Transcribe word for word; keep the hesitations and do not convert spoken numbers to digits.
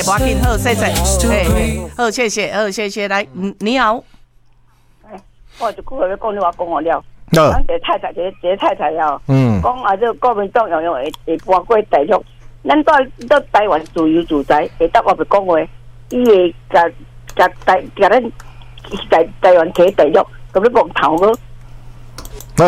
不要紧，好，谢谢，嘿，好，谢谢，好，谢谢，来，嗯，你好， 哎，我就久要讲你话讲我了，咱一个太太，一个一个太太了，嗯，讲啊，这国民党用用会会搬过大陆，咱到到台湾自由自在，会当我咪讲话，伊会甲甲台甲咱台台湾起大陆，咁你望头个。